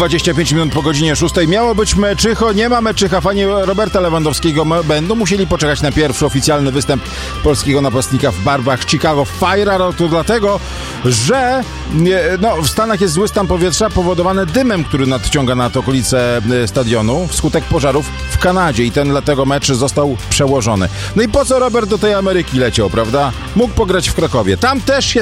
25 minut po godzinie 6. Miało być meczycho, nie ma meczycha. Fani Roberta Lewandowskiego będą musieli poczekać na pierwszy oficjalny występ polskiego napastnika w barwach Chicago Fire. To dlatego, że w Stanach jest zły stan powietrza powodowany dymem, który nadciąga nad okolice stadionu wskutek pożarów w Kanadzie i dlatego mecz został przełożony. No i po co Robert do tej Ameryki leciał, prawda? Mógł pograć w Krakowie. Tam też się